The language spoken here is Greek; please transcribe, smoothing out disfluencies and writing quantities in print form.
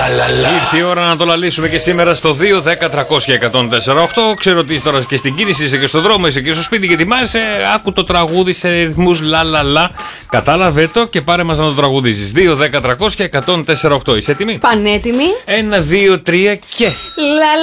Ήρθε η ώρα να το λαλήσουμε και σήμερα στο 2-10-300-1048. Ξέρω ότι τώρα και στην κίνηση είσαι και στον δρόμο, είσαι και στο σπίτι και ετοιμάζεσαι. Άκου το τραγούδι σε ρυθμούς λα. Κατάλαβε το και πάρε μας να το τραγουδήσεις. 2-10-300-1048. Είσαι έτοιμη? Πανέτοιμη. 1, 2, 3 και.